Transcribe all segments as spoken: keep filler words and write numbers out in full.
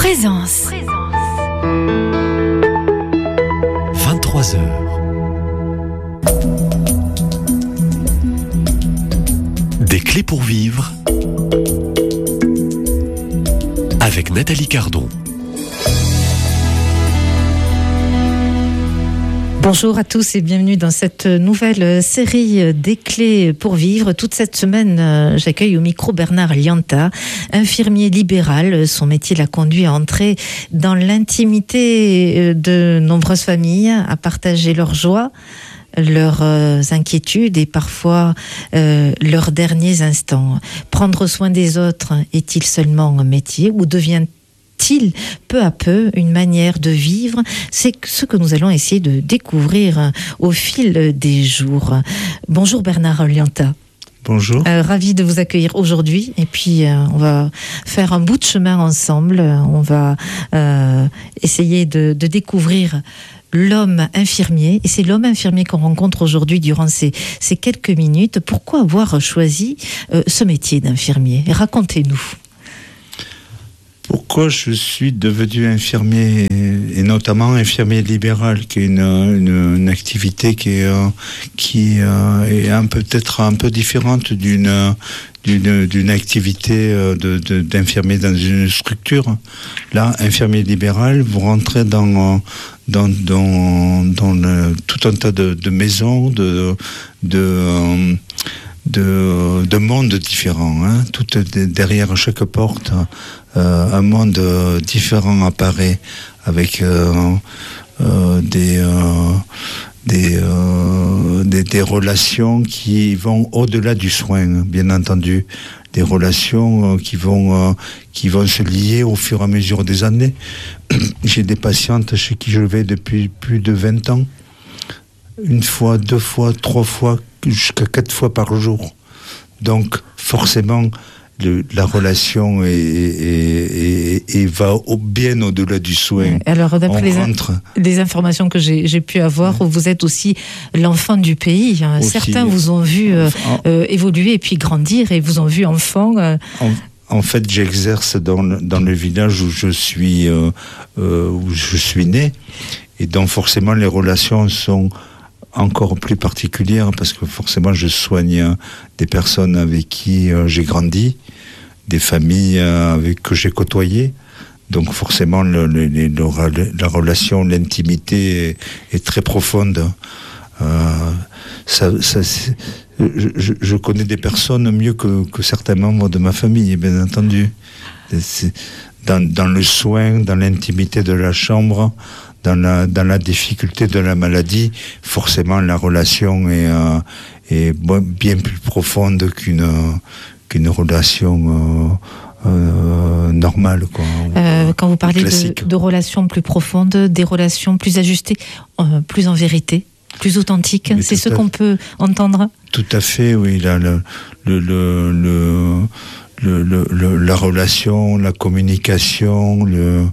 Présence. vingt-trois heures. Des clés pour vivre avec Nathalie Cardon. Bonjour à tous et bienvenue dans cette nouvelle série des clés pour vivre. Toute cette semaine, j'accueille au micro Bernard Lianta, infirmier libéral. Son métier l'a conduit à entrer dans l'intimité de nombreuses familles, à partager leurs joies, leurs inquiétudes et parfois euh, leurs derniers instants. Prendre soin des autres est-il seulement un métier ou devient il peu à peu une manière de vivre? C'est ce que nous allons essayer de découvrir au fil des jours. Bonjour Bernard Lianta. Bonjour. Euh, ravi de vous accueillir aujourd'hui et puis euh, on va faire un bout de chemin ensemble. On va euh, essayer de, de découvrir l'homme infirmier, et c'est l'homme infirmier qu'on rencontre aujourd'hui durant ces, ces quelques minutes. Pourquoi avoir choisi euh, ce métier d'infirmier? Racontez-nous. Pourquoi je suis devenu infirmier, et notamment infirmier libéral, qui est une, une, une activité qui est, qui est un peu, peut-être un peu différente d'une, d'une, d'une activité de, de, d'infirmier dans une structure. Là, infirmier libéral, vous rentrez dans, dans, dans, dans le, tout un tas de, de maisons, de... de De, de mondes différents, hein. Tout derrière chaque porte, euh, un monde différent apparaît avec euh, euh, des, euh, des, euh, des des relations qui vont au-delà du soin, bien entendu, des relations qui vont euh, qui vont se lier au fur et à mesure des années. J'ai des patientes chez qui je vais depuis plus de vingt ans. Une fois, deux fois, trois fois, jusqu'à quatre fois par jour. Donc, forcément, le, la relation est, est, est, est, va au, bien au-delà du soin. Alors, d'après les, rentre... les informations que j'ai, j'ai pu avoir, ouais. Vous êtes aussi l'enfant du pays. Aussi, certains vous ont vu euh, en... euh, évoluer et puis grandir, et vous ont vu enfant. Euh... En... En fait, j'exerce dans le, dans le village où je suis, euh, euh, où je suis né, et donc forcément, les relations sont encore plus particulière parce que forcément je soigne des personnes avec qui euh, j'ai grandi, des familles euh, avec que j'ai côtoyées. Donc forcément le, le, le, le, la relation, l'intimité est, est très profonde. Euh, ça, ça, je, je connais des personnes mieux que, que certains membres de ma famille, bien entendu. C'est dans, dans le soin, dans l'intimité de la chambre, Dans la, dans la difficulté de la maladie, forcément la relation est, euh, est bien plus profonde qu'une, qu'une relation euh, euh, normale, quoi. Euh, quand vous parlez de, de relations plus profondes, des relations plus ajustées, euh, plus en vérité, plus authentiques, oui, c'est ce qu'on peut entendre? Tout à fait, oui. Là, le, le, le, le, le, le, le, la relation, la communication, le...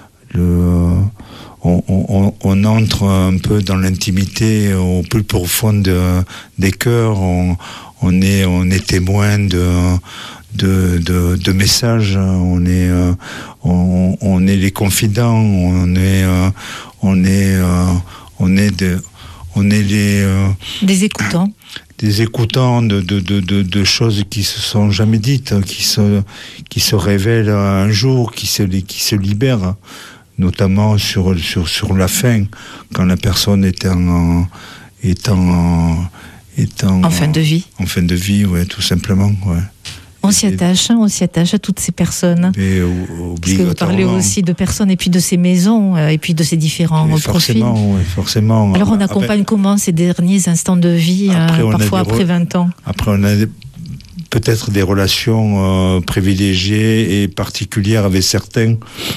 le On, on, on entre un peu dans l'intimité au plus profond de, des cœurs. On, on est, on est témoin de, de, de, de messages. On est, on, on est les confidents. On est, on est, on est, de, on est les des écoutants. Des écoutants de, de, de, de, de choses qui se sont jamais dites, qui se, qui se révèlent un jour, qui se, qui se libèrent. Notamment sur, sur, sur la fin, quand la personne est en, est en, est en, en fin de vie. En fin de vie, oui, tout simplement. Ouais. On s'y attache, on s'y attache à toutes ces personnes. Mais obligatoirement. Parce que vous parlez aussi de personnes et puis de ces maisons et puis de ces différents mais profils. Forcément, oui, forcément. Alors on accompagne après, comment ces derniers instants de vie, après, euh, parfois après re... vingt ans? Après on a des, peut-être des relations euh, privilégiées et particulières avec certains.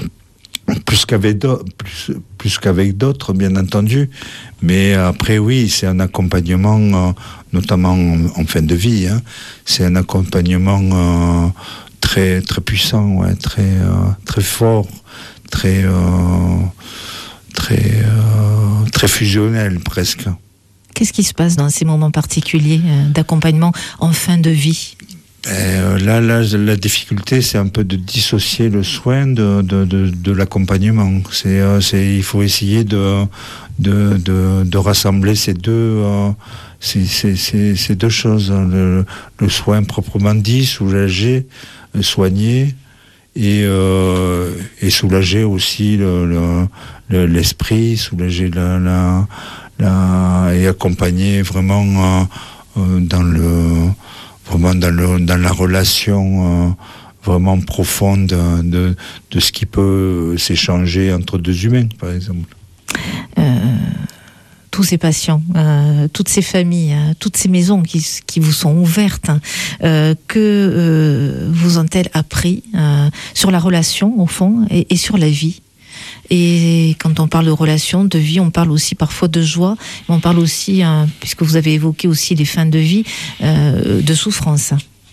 Plus qu'avec d'autres, plus, plus qu'avec d'autres, bien entendu. Mais après, oui, c'est un accompagnement, euh, notamment en, en fin de vie. Hein. C'est un accompagnement euh, très, très puissant, ouais, très, euh, très fort, très, euh, très, euh, très fusionnel presque. Qu'est-ce qui se passe dans ces moments particuliers euh, d'accompagnement en fin de vie? Euh, là, là, la difficulté, c'est un peu de dissocier le soin de, de, de, de l'accompagnement. C'est, euh, c'est, il faut essayer de, de, de, de rassembler ces deux, euh, ces, ces, ces, ces deux choses. Le, le soin proprement dit, soulager, soigner, et, euh, et soulager aussi le, le, le, l'esprit, soulager la, la, la, et accompagner vraiment euh, dans le vraiment dans, le, dans la relation euh, vraiment profonde de, de ce qui peut s'échanger entre deux humains, par exemple. Euh, tous ces patients, euh, toutes ces familles, hein, toutes ces maisons qui, qui vous sont ouvertes, hein, euh, que euh, vous ont-elles appris euh, sur la relation, au fond, et, et sur la vie? Et quand on parle de relation, de vie, on parle aussi parfois de joie, mais on parle aussi, hein, puisque vous avez évoqué aussi les fins de vie, euh, de souffrance.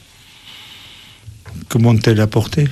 Comment t'elle apporté?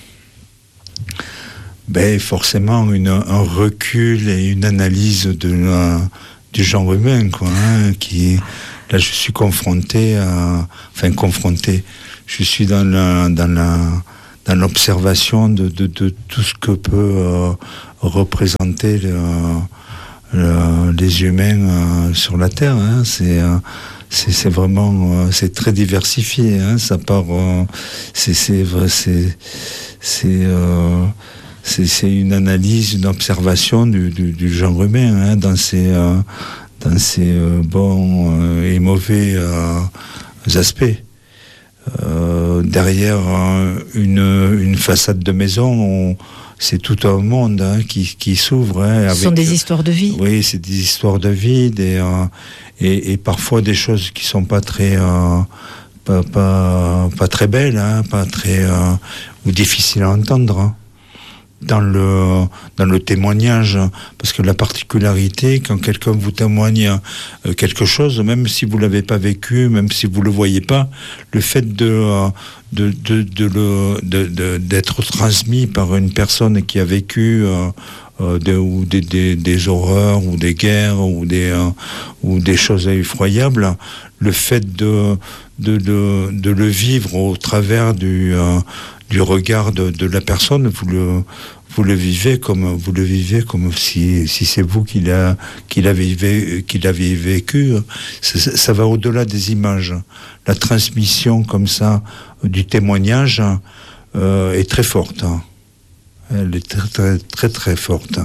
Ben forcément une, un recul et une analyse de la, du genre humain, quoi. Hein, qui là, je suis confronté à, enfin confronté. Je suis dans la, dans la, dans l'observation de, de, de tout ce que peut euh, représenter le, le, les humains euh, sur la Terre. Hein. C'est, euh, c'est, c'est vraiment, euh, c'est très diversifié. Hein. Ça part, euh, c'est, c'est, c'est, c'est, euh, c'est, c'est une analyse, une observation du, du, du genre humain hein, dans ses, euh, dans ses euh, bons euh, et mauvais euh, aspects. Euh, derrière euh, une, une façade de maison, on, c'est tout un monde hein, qui, qui s'ouvre. Hein, avec, Ce sont des histoires de vie. Oui, c'est des histoires de vie, des, euh, et, et parfois des choses qui sont pas très, euh, pas, pas, pas très belles, hein, pas très euh, ou difficiles à entendre. Hein. Dans le dans le témoignage, parce que la particularité, quand quelqu'un vous témoigne quelque chose, même si vous l'avez pas vécu, même si vous le voyez pas, le fait de de de, de le de, de d'être transmis par une personne qui a vécu euh, de, ou des, des des horreurs ou des guerres ou des euh, ou des choses effroyables, le fait de de de, de le vivre au travers du euh, du regard de, de la personne, vous le, vous le vivez comme, vous le vivez comme si, si c'est vous qui l'a, qui l'avez, qui l'avez vécu. Ça, ça va au-delà des images. La transmission comme ça du témoignage euh, est très forte. Elle est très très très, très forte.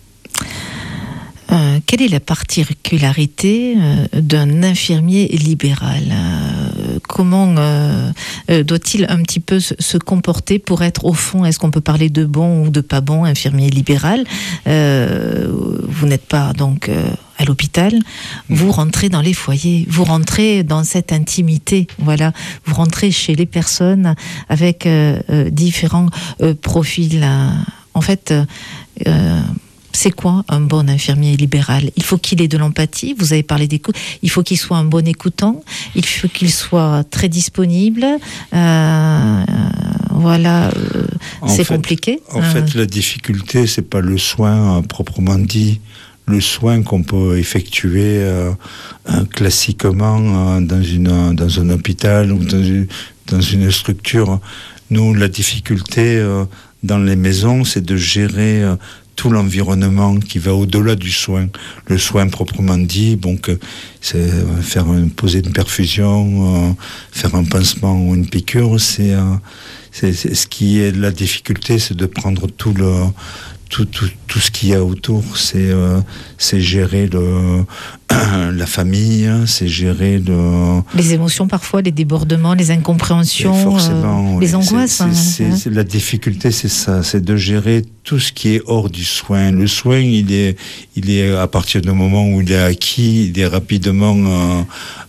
Euh, quelle est la particularité euh, d'un infirmier libéral? euh, Comment euh, euh, doit-il un petit peu se, se comporter pour être au fond, est-ce qu'on peut parler de bon ou de pas bon infirmier libéral? euh, Vous n'êtes pas donc euh, à l'hôpital, vous rentrez dans les foyers, vous rentrez dans cette intimité, voilà, vous rentrez chez les personnes avec euh, euh, différents euh, profils. Euh, en fait, euh, c'est quoi un bon infirmier libéral? Il faut qu'il ait de l'empathie, vous avez parlé d'écoute, il faut qu'il soit un bon écoutant, il faut qu'il soit très disponible, euh, voilà, euh, c'est fait, compliqué. En euh, fait, la difficulté, c'est pas le soin euh, proprement dit, le soin qu'on peut effectuer euh, euh, classiquement euh, dans, une, dans un hôpital ou dans une, dans une structure. Nous, la difficulté euh, dans les maisons, c'est de gérer euh, tout l'environnement qui va au-delà du soin. Le soin proprement dit, donc c'est faire une, poser une perfusion, euh, faire un pansement ou une piqûre, c'est, euh, c'est, c'est ce qui est la difficulté, c'est de prendre tout le tout tout tout ce qu'il y a autour. C'est euh, c'est gérer le la famille, c'est gérer le les émotions parfois, les débordements, les incompréhensions, forcément, euh, les oui. angoisses. C'est, c'est, hein. c'est, c'est, la difficulté, c'est ça, c'est de gérer tout ce qui est hors du soin. Le soin, il est, il est à partir du moment où il est acquis, il est rapidement, euh,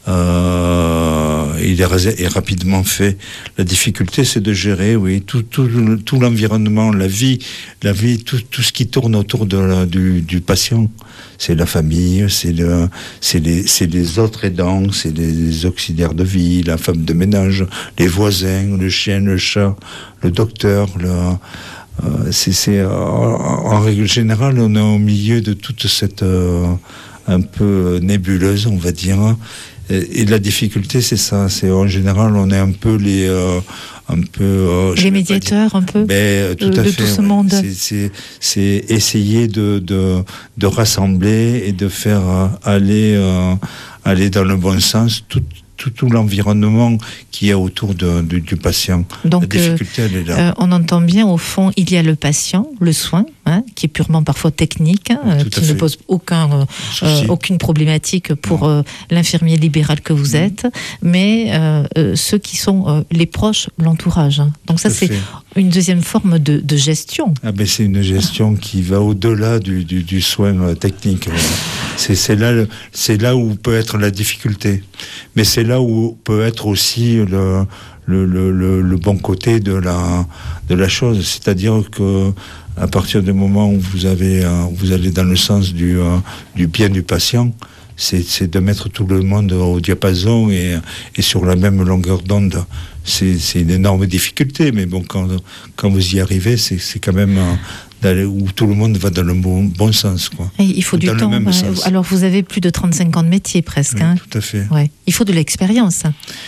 euh, il est, est rapidement fait. La difficulté, c'est de gérer, oui, tout, tout, tout l'environnement, la vie, la vie, tout, tout ce qui tourne autour de la, du, du patient. C'est la famille, c'est le, c'est les, c'est les autres aidants, c'est les auxiliaires de vie, la femme de ménage, les voisins, le chien, le chat, le docteur, le, euh, c'est, c'est, en, en règle générale, on est au milieu de toute cette, euh, un peu nébuleuse, on va dire, Et, et la difficulté, c'est ça. C'est en général, on est un peu les, euh, un peu euh, les médiateurs, un peu mais, tout de, à de fait, tout ce ouais. monde. C'est, c'est, c'est essayer de, de, de rassembler et de faire euh, aller, euh, aller dans le bon sens tout. Tout, tout l'environnement qu'il y a autour de, de, du patient. Donc, la difficulté, euh, elle est là. Euh, on entend bien, au fond, il y a le patient, le soin, hein, qui est purement parfois technique, hein, qui ne pose aucun, euh, euh, aucune problématique pour euh, l'infirmier libéral que vous êtes, mais euh, euh, ceux qui sont euh, les proches, l'entourage. Hein. Donc tout ça, c'est fait. Une deuxième forme de, de gestion. Ah ben c'est une gestion qui va au-delà du, du, du soin euh, technique. C'est, c'est, là, c'est là où peut être la difficulté. Mais c'est là où peut être aussi le, le, le, le, le bon côté de la, de la chose. C'est-à-dire que à partir du moment où vous, avez, euh, vous allez dans le sens du, euh, du bien du patient, c'est, c'est de mettre tout le monde au diapason et, et sur la même longueur d'onde. C'est, c'est une énorme difficulté, mais bon, quand, quand vous y arrivez, c'est, c'est quand même... Euh, D'aller où tout le monde va dans le bon, bon sens, quoi. Et il faut dans du temps. Euh, alors vous avez plus de trente-cinq ans de métier presque. Oui, hein. Tout à fait. Ouais. Il faut de l'expérience.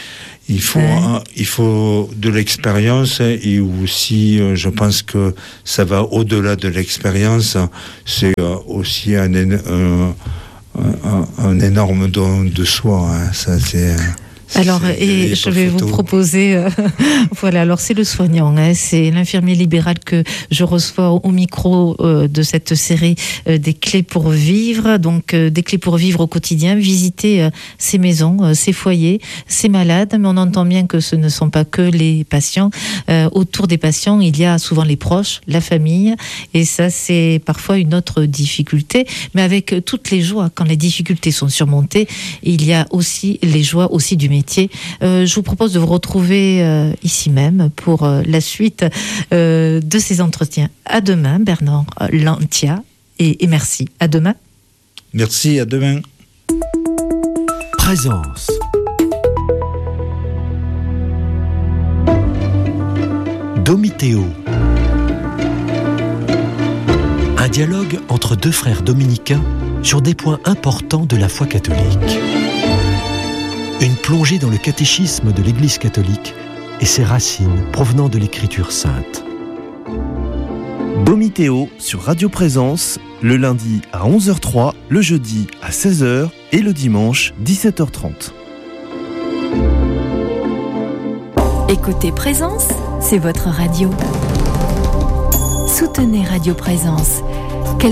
Il faut, euh... hein, il faut de l'expérience et aussi, euh, je pense que ça va au-delà de l'expérience. C'est euh, aussi un, un, un, un énorme don de soi. Hein. Ça, c'est. Alors, et je vais photo. vous proposer, euh, voilà, alors c'est le soignant, hein, c'est l'infirmier libéral que je reçois au, au micro euh, de cette série euh, des clés pour vivre, donc euh, des clés pour vivre au quotidien, visiter euh, ces maisons, euh, ces foyers, ces malades, mais on entend bien que ce ne sont pas que les patients. Euh, autour des patients, il y a souvent les proches, la famille, et ça c'est parfois une autre difficulté, mais avec toutes les joies, quand les difficultés sont surmontées, il y a aussi les joies aussi du métier. Euh, je vous propose de vous retrouver euh, ici même pour euh, la suite euh, de ces entretiens. À demain, Bernard Lantia, et, et merci. À demain. Merci, à demain. Présence. Domitéo. Un dialogue entre deux frères dominicains sur des points importants de la foi catholique. Une plongée dans le catéchisme de l'Église catholique et ses racines provenant de l'Écriture sainte. Domitéo sur Radio Présence, le lundi à onze heures trois, le jeudi à seize heures et le dimanche dix-sept heures trente. Écoutez Présence, c'est votre radio. Soutenez Radio Présence.